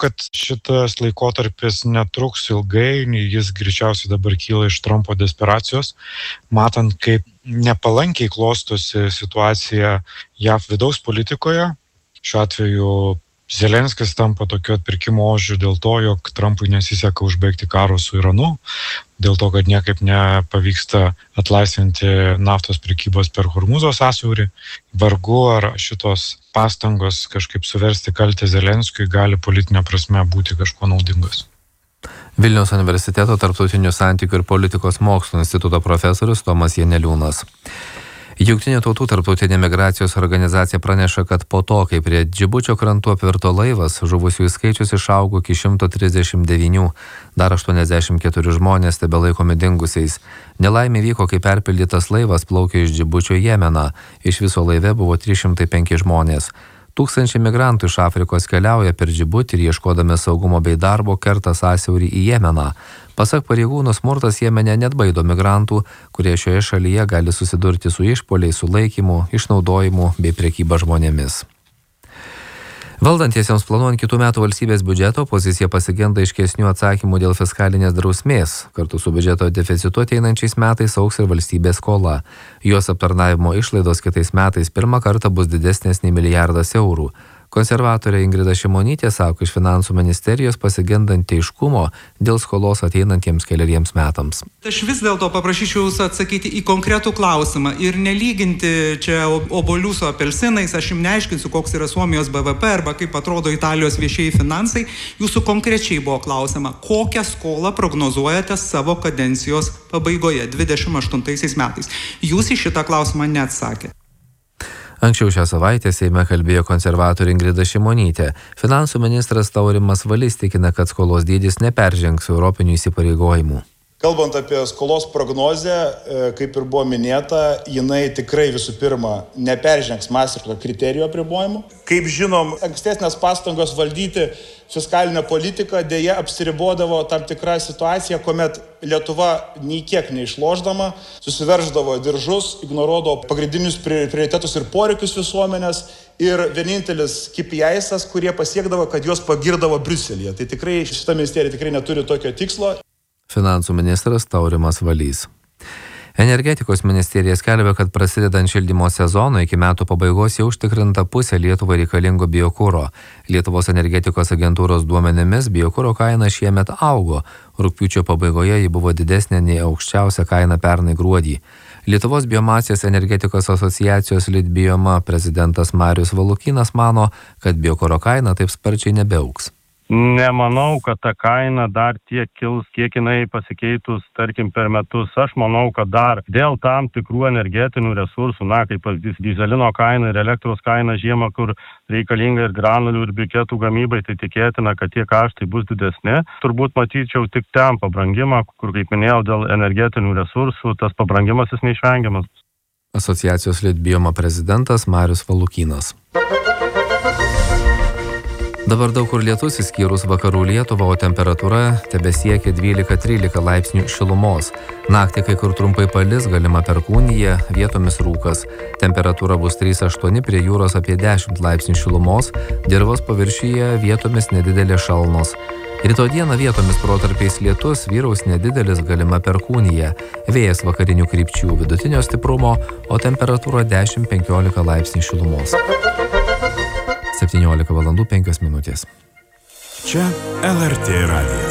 kad šitas laikotarpis netruks ilgai, jis greičiausiai dabar kyla iš Trumpo desperacijos, matant, kaip nepalankiai klostosi situacija JAV vidaus politikoje. Šiuo atveju Zelenskis tampa tokiu atpirkimo ožiu dėl to, jog Trumpui nesiseka užbaigti karo su Iranu, dėl to, kad niekaip nepavyksta atlaisvinti naftos prekybos per Hormūzo sąsiaurį. Vargu ar šitos pastangos kažkaip suversti kaltę Zelenskiui gali politinė prasme būti kažkuo naudingos. Vilniaus universiteto tarptautinių santykių ir politikos mokslų instituto profesorius Tomas Janeliūnas. Jungtinių tautų tarptautinė migracijos organizacija praneša, kad po to, kai prie Džibučio krantų apvirto laivas, žuvusiųjų skaičius išaugo iki 139, dar 84 žmonės tebelaikomi dingusiais. Nelaimė vyko, kai perpildytas laivas plaukė iš Džibučio į Jemeną. Iš viso laive buvo 305 žmonės. Tūkstančiai migrantų iš Afrikos keliauja per Džibutį ir ieškodami saugumo bei darbo kerta sąsiaurį į Jemeną. Pasak pareigūnų, smurtas Jemene neatbaido migrantų, kurie šioje šalyje gali susidurti su išpuoliais, sulaikymu, išnaudojimu bei prekyba žmonėmis. Valdantiesiems planuojant kitų metų valstybės biudžeto, opozicija pasigenda aiškesnių atsakymų dėl fiskalinės drausmės. Kartu su biudžeto deficitu ateinančiais metais augs ir valstybės skola. Jos aptarnavimo išlaidos kitais metais pirmą kartą bus didesnės nei milijardas eurų. Konservatorė Ingrida Šimonytė sako iš finansų ministerijos pasigendant aiškumo dėl skolos ateinantiems keleriems metams. Aš vis dėlto paprašyčiau jūsų atsakyti į konkretų klausimą ir nelyginti čia obuolių su apelsinais. Aš jums neaiškinsiu, koks yra Suomijos BVP arba kaip atrodo Italijos viešieji finansai. Jūsų konkrečiai buvo klausima, kokią skolą prognozuojate savo kadencijos pabaigoje 28 metais. Jūs į šitą klausimą neatsakėte. Anksčiau šią savaitę Seime kalbėjo konservatorė Ingrida Šimonytė. Finansų ministras Taurimas Valys tikina, kad skolos dydis neperžengs europinių įsipareigojimų. Kalbant apie skolos prognozę, kaip ir buvo minėta, jinai tikrai visų pirma neperžengs Maastrichto kriterijų apribojimų. Kaip žinom, ankstesnės pastangos valdyti fiskalinę politiką dėja apsiribodavo tam tikrą situaciją, kuomet Lietuva nei kiek neišlošdama susiverždavo diržus, ignoruodavo pagrindinius prioritetus ir poreikius visuomenės ir vienintelis KPI'as, kurie pasiekdavo, kad juos pagirdavo Briuselyje. Tai tikrai šita ministerija tikrai neturi tokio tikslo. Finansų ministras Taurimas Valys. Energetikos ministerija skelbia, kad prasidedant šildymo sezonui iki metų pabaigos jau užtikrinta pusė Lietuvai reikalingo biokuro. Lietuvos energetikos agentūros duomenimis biokuro kaina šiemet augo. Rugpjūčio pabaigoje ji buvo didesnė nei aukščiausia kaina pernai gruodį. Lietuvos biomasės energetikos asociacijos Litbioma prezidentas Marius Valukinas mano, kad biokuro kaina taip sparčiai nebeaugs. Nemanau, kad ta kaina dar tiek kils, kiek jinai pasikeitus, tarkim, per metus. Aš manau, kad dar dėl tam tikrų energetinių resursų, kaip pavyzdys dyzelino kaina ir elektros kaina žiemą, kur reikalinga ir granulių ir briketų gamybai, tai tikėtina, kad tie kaštai bus didesni. Turbūt matyčiau tik ten pabrangimą, kur, kaip minėjau, dėl energetinių resursų, tas pabrangimas jis neišvengiamas. Asociacijos Litbioma prezidentas Marius Valukinas. Dabar daug kur lietus išskyrus vakarų Lietuvą, o temperatūra tebesiekia 12-13 laipsnių šilumos. Naktį kai kur trumpai palis, galima perkūnija, vietomis rūkas. Temperatūra bus 3-8, prie jūros apie 10 laipsnių šilumos, dirvos paviršiuje vietomis nedidelės šalnos. Rytoj dieną vietomis protarpiais lietus, vyraus nedidelis, galima perkūnija. Vėjas vakarinių krypčių vidutinio stiprumo, o temperatūra 10-15 laipsnių šilumos. 17 valandų 5 minutės. Čia LRT radijas.